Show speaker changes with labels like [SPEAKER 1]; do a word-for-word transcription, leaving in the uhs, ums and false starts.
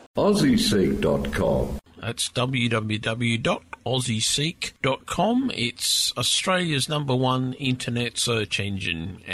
[SPEAKER 1] aussie seek dot com.
[SPEAKER 2] That's w w w dot aussie seek dot com. It's Australia's number one internet search engine.